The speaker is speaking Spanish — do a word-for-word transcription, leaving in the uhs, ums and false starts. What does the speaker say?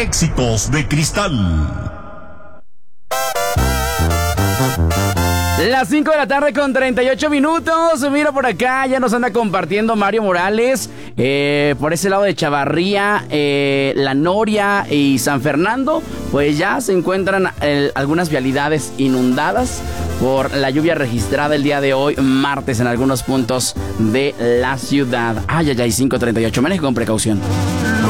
Éxitos de Cristal. Las cinco de la tarde con treinta y ocho minutos. Mira por acá, ya nos anda compartiendo Mario Morales. Eh, por ese lado de Chavarría, eh, La Noria y San Fernando, pues ya se encuentran eh, algunas vialidades inundadas por la lluvia registrada el día de hoy, martes, en algunos puntos de la ciudad. Ay, ay, ay, cinco treinta y ocho. Maneje con precaución.